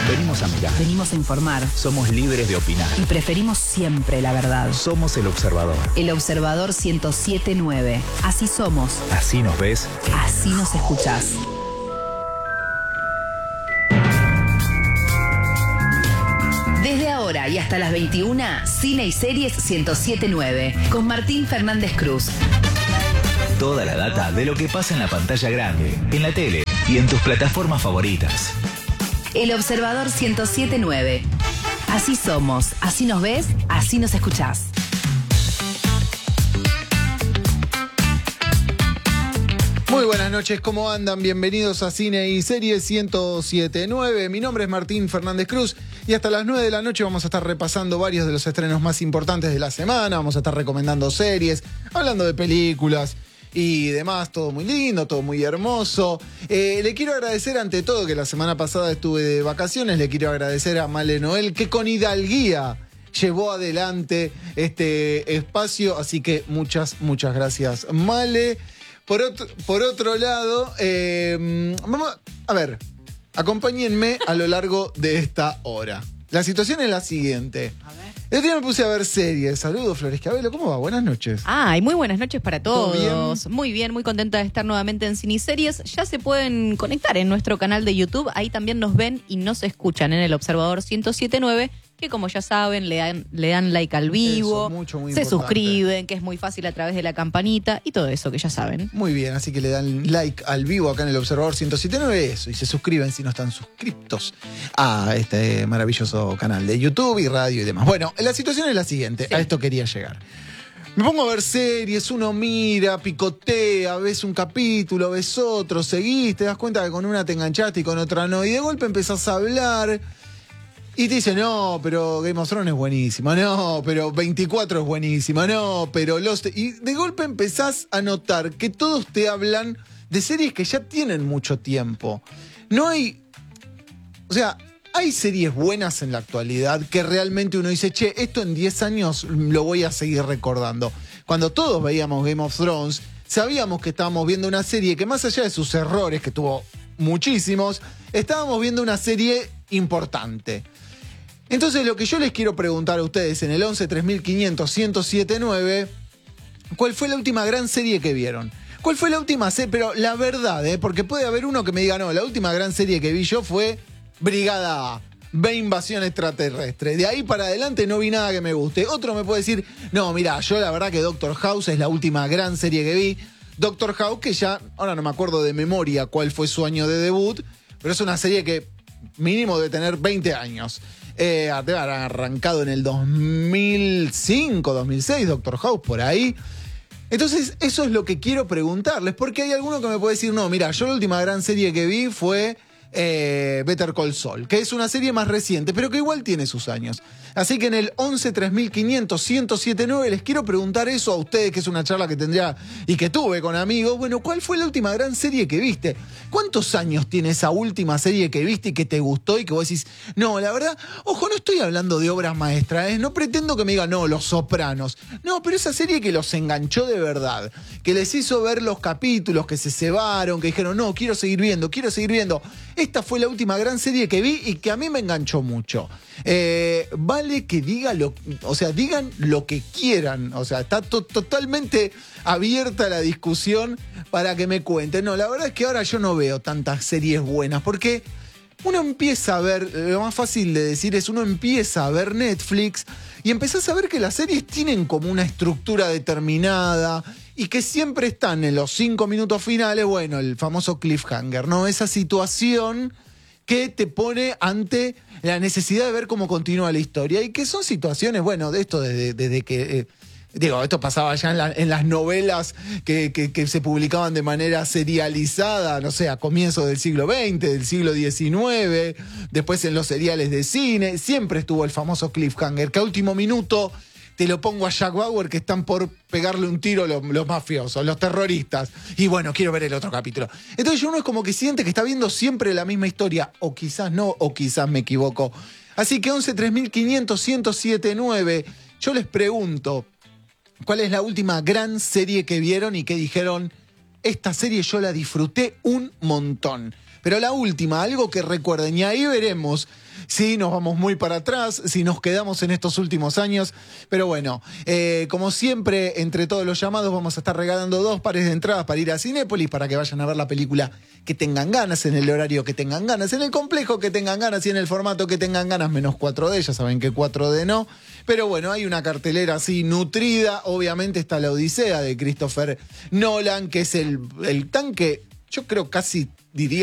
Venimos a mirar. Venimos a informar. Somos libres de opinar. Y preferimos siempre la verdad. Somos El Observador. El Observador 107.9. Así somos. Así nos ves. Así nos escuchás. Desde ahora y hasta las 21, Cine y Series 107.9. Con Martín Fernández Cruz. Toda la data de lo que pasa en la pantalla grande, en la tele y en tus plataformas favoritas. El Observador 107.9. Así somos, así nos ves, así nos escuchás. Muy buenas noches, ¿cómo andan? Bienvenidos a Cine y Series 107.9. Mi nombre es Martín Fernández Cruz y hasta las 9 de la noche vamos a estar repasando varios de los estrenos más importantes de la semana. Vamos a estar recomendando series, hablando de películas y demás, todo muy lindo, todo muy hermoso. Le quiero agradecer ante todo que la semana pasada estuve de vacaciones. Le quiero agradecer a Male Noel que con hidalguía llevó adelante este espacio, así que muchas gracias, Male. Por otro lado, vamos a ver, acompáñenme a lo largo de esta hora. La situación es la siguiente. A ver. El día me puse a ver series. Saludos, Flores Cabello. ¿Cómo va? Buenas noches. Y muy buenas noches para todos. ¿Todo bien? Muy bien, muy contenta de estar nuevamente en Cine y Series. Ya se pueden conectar en nuestro canal de YouTube. Ahí también nos ven y nos escuchan en El Observador 107.9, que como ya saben, le dan like al vivo, eso, muy se importante. Suscriben, que es muy fácil a través de la campanita y todo eso que ya saben. Muy bien, así que le dan like al vivo acá en El Observador 107.9, eso, y se suscriben si no están suscriptos a este maravilloso canal de YouTube y radio y demás. Bueno, la situación es la siguiente, sí. A esto quería llegar. Me pongo a ver series, uno mira, picotea, ves un capítulo, ves otro, seguís, te das cuenta que con una te enganchaste y con otra no, y de golpe empezás a hablar. Y te dice, no, pero Game of Thrones es buenísima, no, pero 24 es buenísima, no, pero Lost... Y de golpe empezás a notar que todos te hablan de series que ya tienen mucho tiempo. No hay... O sea, hay series buenas en la actualidad que realmente uno dice, che, esto en 10 años lo voy a seguir recordando. Cuando todos veíamos Game of Thrones, sabíamos que estábamos viendo una serie que más allá de sus errores, que tuvo muchísimos, estábamos viendo una serie importante. Entonces lo que yo les quiero preguntar a ustedes en el 11 3500 1079, ¿cuál fue la última gran serie que vieron? ¿Cuál fue la última serie? Pero la verdad, porque puede haber uno que me diga, no, la última gran serie que vi yo fue Brigada A, ve Invasión Extraterrestre. De ahí para adelante no vi nada que me guste. Otro me puede decir, no, mirá, yo la verdad que Doctor House es la última gran serie que vi. Doctor House, que ya, ahora no me acuerdo de memoria cuál fue su año de debut, pero es una serie que mínimo debe tener 20 años. Debe haber arrancado en el 2005, 2006, Doctor House, por ahí. Entonces, eso es lo que quiero preguntarles, porque hay alguno que me puede decir, no, mira, yo la última gran serie que vi fue Better Call Saul, que es una serie más reciente, pero que igual tiene sus años. Así que en el 11 3500 1079 les quiero preguntar eso a ustedes, que es una charla que tendría y que tuve con amigos. Bueno, ¿cuál fue la última gran serie que viste? ¿Cuántos años tiene esa última serie que viste y que te gustó y que vos decís, no, la verdad, ojo, no estoy hablando de obras maestras, no pretendo que me digan, no, Los Sopranos. No, pero esa serie que los enganchó de verdad, que les hizo ver los capítulos, que se cebaron, que dijeron, no, quiero seguir viendo. Esta fue la última gran serie que vi y que a mí me enganchó mucho. Vale que digan lo que quieran. O sea, está totalmente abierta la discusión para que me cuenten. No, la verdad es que ahora yo no veo tantas series buenas, porque uno empieza a ver, lo más fácil de decir es, uno empieza a ver Netflix y empezás a ver que las series tienen como una estructura determinada y que siempre están en los 5 minutos finales, bueno, el famoso cliffhanger, ¿no? Esa situación que te pone ante la necesidad de ver cómo continúa la historia y que son situaciones, bueno, de esto desde que... esto pasaba ya en las novelas que se publicaban de manera serializada, no sé, a comienzos del siglo XX, del siglo XIX, después en los seriales de cine, siempre estuvo el famoso cliffhanger, que a último minuto te lo pongo a Jack Bauer, que están por pegarle un tiro los mafiosos, los terroristas, y bueno, quiero ver el otro capítulo. Entonces uno es como que siente que está viendo siempre la misma historia, o quizás no, o quizás me equivoco. Así que 11 3500 1079, yo les pregunto, ¿cuál es la última gran serie que vieron y que dijeron, esta serie yo la disfruté un montón? Pero la última, algo que recuerden, y ahí veremos si nos vamos muy para atrás, si nos quedamos en estos últimos años. Pero bueno, como siempre, entre todos los llamados vamos a estar regalando 2 pares de entradas para ir a Cinépolis, para que vayan a ver la película que tengan ganas, en el horario que tengan ganas, en el complejo que tengan ganas y en el formato que tengan ganas, menos 4D, ya saben que 4D no. Pero bueno, hay una cartelera así nutrida. Obviamente está La Odisea de Christopher Nolan, que es el tanque, yo creo casi diría